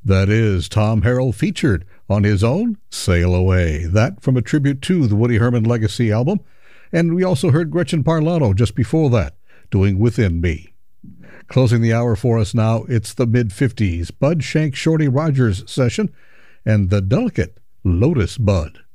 That is Tom Harrell featured on his own Sail Away. That from a tribute to the Woody Herman Legacy album. And we also heard Gretchen Parlato just before that, doing Within Me. Closing the hour for us now, it's the mid-50s Bud Shank Shorty Rogers session and the delicate Lotus Bud.